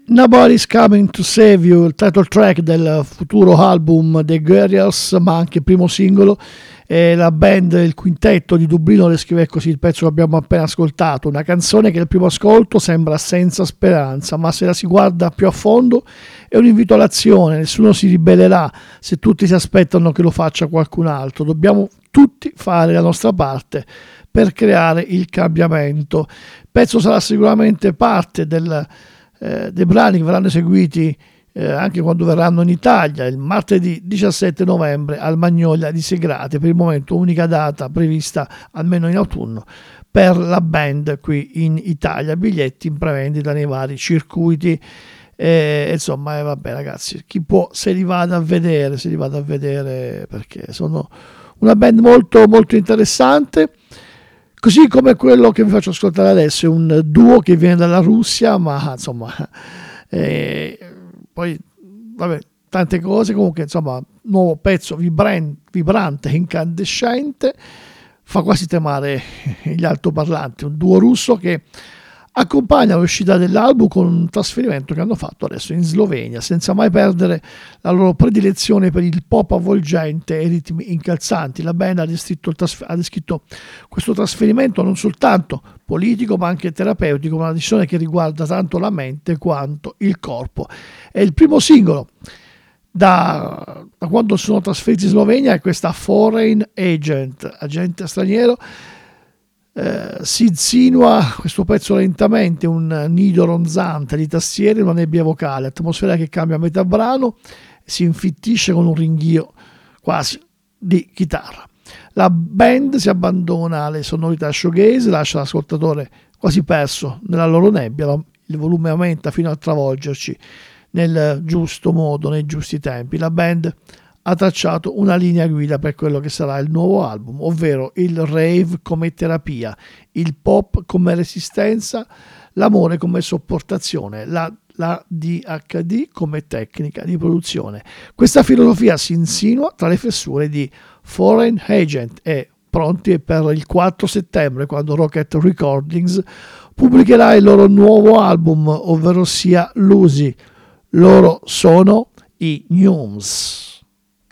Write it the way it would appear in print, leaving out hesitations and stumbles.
Nobody's Coming to Save You, il title track del futuro album The Guerrillas, ma anche il primo singolo. La band, il quintetto di Dublino descrive così il pezzo che abbiamo appena ascoltato: una canzone che al primo ascolto sembra senza speranza, ma se la si guarda più a fondo è un invito all'azione. Nessuno si ribellerà se tutti si aspettano che lo faccia qualcun altro. Dobbiamo tutti fare la nostra parte per creare il cambiamento. Il pezzo sarà sicuramente parte dei brani che verranno eseguiti anche quando verranno in Italia il martedì 17 novembre al Magnolia di Segrate, per il momento unica data prevista almeno in autunno per la band qui in Italia. Biglietti in prevendita nei vari circuiti, insomma, vabbè ragazzi, chi può se li vada a vedere, perché sono una band molto molto interessante. Così come quello che vi faccio ascoltare adesso è un duo che viene dalla Russia, ma insomma, poi vabbè, tante cose. Comunque, insomma, nuovo pezzo vibrante, incandescente, fa quasi tremare gli altoparlanti. Un duo russo che accompagna l'uscita dell'album con un trasferimento che hanno fatto adesso in Slovenia, senza mai perdere la loro predilezione per il pop avvolgente e i ritmi incalzanti. La band ha descritto questo trasferimento non soltanto politico ma anche terapeutico, una decisione che riguarda tanto la mente quanto il corpo. È il primo singolo da quando sono trasferiti in Slovenia, è questa Foreign Agent, agente straniero. Si insinua questo pezzo lentamente, un nido ronzante di tastiere, una nebbia vocale, atmosfera che cambia a metà brano e si infittisce con un ringhio quasi di chitarra. La band si abbandona alle sonorità shoegaze, lascia l'ascoltatore quasi perso nella loro nebbia, il volume aumenta fino a travolgerci nel giusto modo, nei giusti tempi. La band ha tracciato una linea guida per quello che sarà il nuovo album, ovvero il rave come terapia, il pop come resistenza, l'amore come sopportazione, la DHD come tecnica di produzione. Questa filosofia si insinua tra le fessure di Foreign Agent e pronti per il 4 settembre, quando Rocket Recordings pubblicherà il loro nuovo album, ovvero sia Lucy. Loro sono i Neumes.